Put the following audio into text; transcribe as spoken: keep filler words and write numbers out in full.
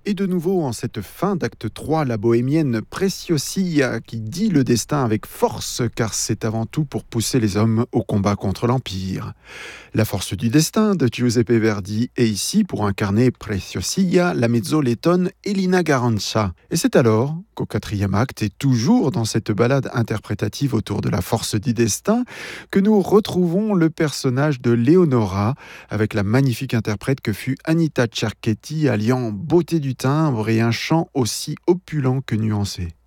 Et de nouveau, en cette fin d'acte trois, la bohémienne Preciosia qui dit le destin avec force, car c'est avant tout pour pousser les hommes au combat contre l'Empire. La force du destin de Giuseppe Verdi est ici pour incarner Preciosia, la mezzo-lettonne Elina Garanca. Et c'est alors qu'au quatrième acte, et toujours dans cette balade interprétative autour de la force du destin, que nous retrouvons le personnage de Leonora, avec la magnifique interprète que fut Anita Cerchetti, alliant beauté du timbre et un chant aussi opulent que nuancé.